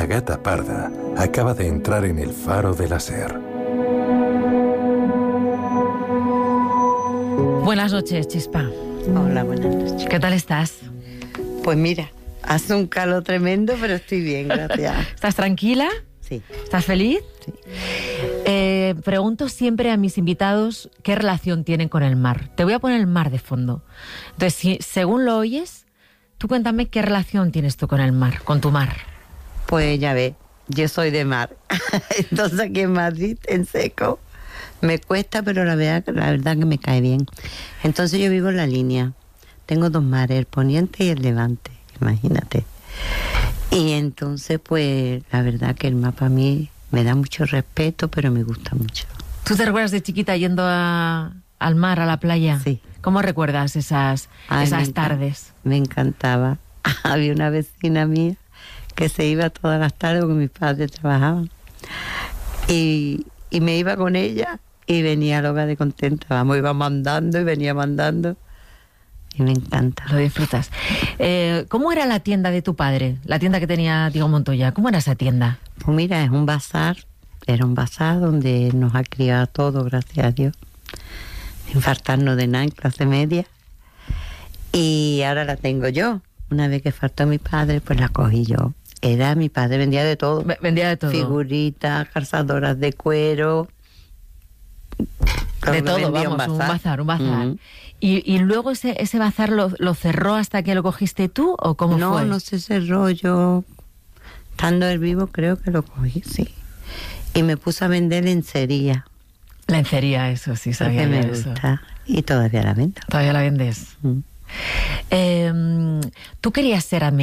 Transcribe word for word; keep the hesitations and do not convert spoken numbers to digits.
gata parda acaba de entrar en el faro de la SER. Buenas noches, Chispa. Hola, buenas noches. ¿Qué tal estás? Pues mira, hace un calor tremendo, pero estoy bien, gracias. ¿Estás tranquila? Sí. ¿Estás feliz? Sí. Eh, pregunto siempre a mis invitados qué relación tienen con el mar. Te voy a poner el mar de fondo. Entonces, si, según lo oyes, tú cuéntame qué relación tienes tú con el mar, con tu mar. Pues ya ves, yo soy de mar. Entonces aquí en Madrid, en seco, me cuesta, pero la verdad, la verdad que me cae bien. Entonces yo vivo en la línea. Tengo dos mares, el poniente y el levante, imagínate. Y entonces, pues, la verdad que el mar para mí me da mucho respeto, pero me gusta mucho. ¿Tú te recuerdas de chiquita yendo a, al mar, a la playa? Sí. ¿Cómo recuerdas esas, Ay, esas me tardes? Me encantaba. Había una vecina mía que se iba todas las tardes porque mis padres trabajaban. Y, y me iba con ella y venía loca de contenta. Vamos, iba mandando y venía mandando. Y me encanta. Lo disfrutas. Eh, ¿Cómo era la tienda de tu padre? La tienda que tenía Diego Montoya. ¿Cómo era esa tienda? Pues mira, es un bazar. Era un bazar donde nos ha criado todo, gracias a Dios. Sin faltarnos de nada en clase media. Y ahora la tengo yo. Una vez que faltó mi padre, pues la cogí yo. Era, mi padre vendía de todo. Vendía de todo. Figuritas, calzadoras de cuero. De todo, vamos, un bazar, un bazar. Un bazar. Uh-huh. ¿Y, y luego ese, ese bazar lo, lo cerró hasta que lo cogiste tú o cómo no, fue? No, no se cerró. Yo, estando él vivo, creo que lo cogí, sí. Y me puse a vender lencería. Lencería, eso sí, sabía que me eso. gusta. Y todavía la vendo. ¿Todavía la vendes? Uh-huh. Eh, ¿Tú querías ser administradora?